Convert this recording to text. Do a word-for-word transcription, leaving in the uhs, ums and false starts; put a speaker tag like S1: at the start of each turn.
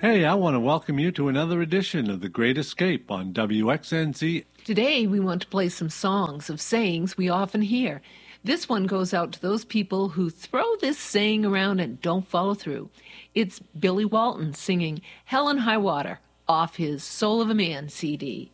S1: Hey, I want to welcome you to another edition of The Great Escape on W X N Z.
S2: Today, we want to play some songs of sayings we often hear. This one goes out to those people who throw this saying around and don't follow through. It's Billy Walton singing Hell and High Water off his Soul of a Man C D.